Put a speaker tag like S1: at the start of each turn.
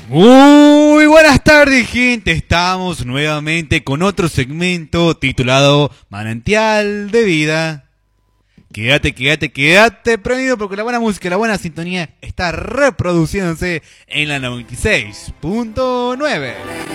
S1: Muy buenas tardes, gente. Estamos nuevamente con otro segmento titulado Manantial de Vida. Quédate prendido porque la buena música, la buena sintonía está reproduciéndose en la 96.9.